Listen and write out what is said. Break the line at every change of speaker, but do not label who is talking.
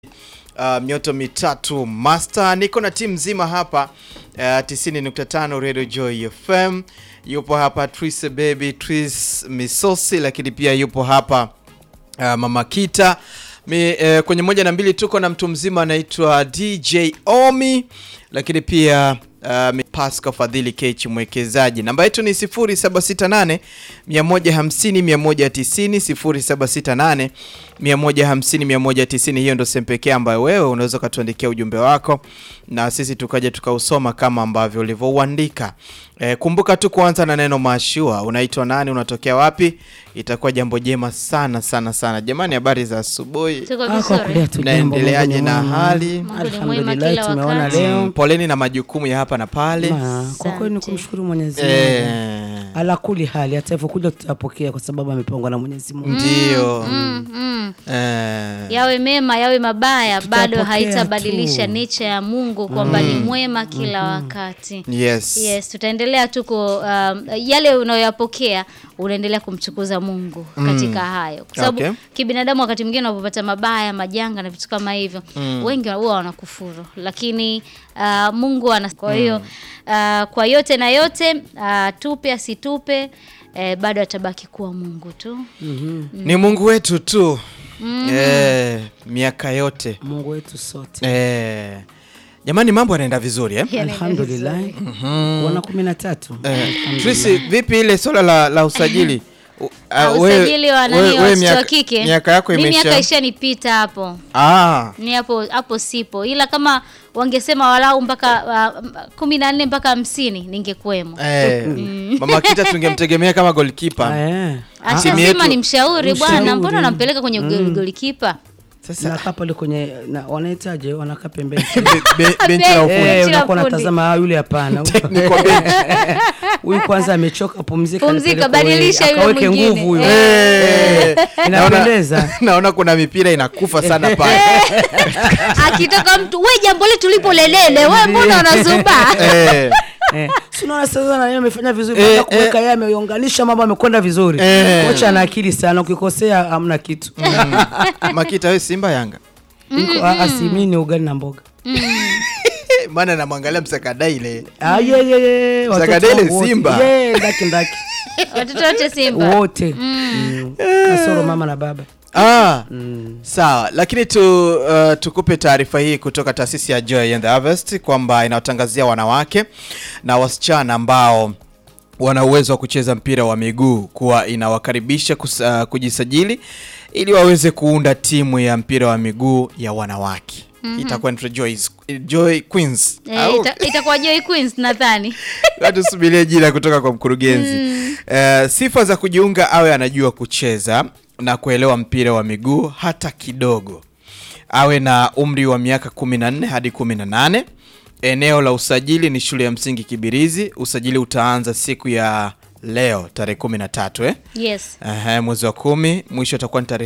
Mioto mitatu Master. Niko na timu nzima hapa 90.5 Radio Joy FM. Yupo hapa Tris Baby, Tris Misosi, lakini pia yupo hapa Mama Kita. Kwenye 1 na 2 tuko na mtu mzima anaitwa DJ Omi, lakini pia Pascal Fadhili Kechi mwekezaji. Namba yetu ni 0768 150 190 0768 150 190. Hiyo ndo sehemu pekee ambayo wewe unaweza kutuandikia ujumbe wako na sisi tukaje tukausoma kama ambavyo ulivyouandika. Kumbuka tu kuanza na neno mashua. Unaitwa nani, unatokea wapi? Itakuwa jambo jema sana sana sana. Jamani, habari za asubuhi. Naendeleaje na hali?
Alhamdulillah, tumeona leo.
Poleni na majukumu ya hapa na pale.
Kwa kweli ni kumshukuru Mwenyezi Mungu. Ala kuli hali hata hivyo kuja tutapokea kwa sababu amepangwa na Mwenyezi Mungu.
Ndio.
Yawe mema yawe mabaya bado haitabadilisha nature ya Mungu kwamba ni mwema kila wakati. Yes, tutaendelea tu yale unayoyapokea unaendelea kumtukuza Mungu katika hayo. Kwa sababu kibinadamu wakati mwingine unapopata mabaya, majanga na vitu kama hivyo, wengi huwa wanakufuru. Lakini Mungu kwa hiyo kwa yote na yote, tupe asitupe, bado atabaki kuwa Mungu tu.
Ni Mungu wetu tu. Miaka yote
Mungu wetu sote.
Jamani, mambo yanaenda vizuri
Alhamdulillah. Wana 13.
Trisi, vipi ile swala la usajili?
Usajili wa nani wa kike?
Miaka yako imesha.
Mimi miaka ishanipita hapo. Ni hapo sipo. Ila kama wangesema walau mpaka 14 mpaka 50 ningekuemo.
Mama Kita tungemtegemea kama goalkeeper.
Sema ni mshauri bwana, mbona unampeleka kwenye goalkeeper?
Sasa nakaa pale kwenye wanahitaje, wanakaa pembeni.
Benchi la ufundi.
Unakuwa unatazama yule hapana. Huyu kwanza amechoka, pumzika
badilisha yule mwingine.
Akaweke nguvu huyo. Inapendeza.
Naona kuna mipira inakufa sana pale.
Akitoka mtu, wewe jambo letu lipo lelele, wewe mbona unazumba?
Unaona sasa na yeye amefanya vizuri baada kuweka yeye ameunganisha mambo amekwenda vizuri. Kocha ana akili sana, ukikosea hamna kitu.
Makita, wewe Simba Yanga?
Asimini ugali na mboga.
Maana namwangalia Msakadai ile.
Msakadai
Simba.
Ndaki.
Watoto wote Simba.
Wote. Kasoro mama na baba.
Sawa, lakini tukupe taarifa hii kutoka taasisi ya Joy and the Harvest kwamba inawatangazia wanawake na wasichana ambao wana uwezo wa kucheza mpira wa miguu kuwa inawakaribisha kujisajili ili waweze kuunda timu ya mpira wa miguu ya wanawake. Itakuwa ni Joy Queens.
Itakuwa Joy Queens nadhani.
Watu subirie jina kutoka kwa mkurugenzi. Sifa za kujiunga: awe anajua kucheza na kuelewa mpira wa miguu hata kidogo. Awe na umri wa miaka 14 hadi 18. Eneo la usajili ni shule ya msingi Kibirizi. Usajili utaanza siku ya leo tarehe 13
Yes.
Mwezi wa 10, mwisho utakuwa ni tarehe